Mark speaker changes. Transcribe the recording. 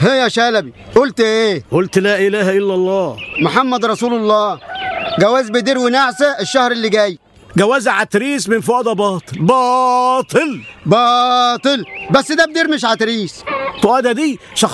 Speaker 1: هي يا شلبي قلت ايه؟
Speaker 2: قلت لا اله الا الله
Speaker 1: محمد رسول الله. جواز بدير ونعسه الشهر اللي جاي.
Speaker 2: جواز عتريس من فؤاد باطل باطل.
Speaker 1: باطل. بس ده بدير مش عتريس.
Speaker 2: فؤاد دي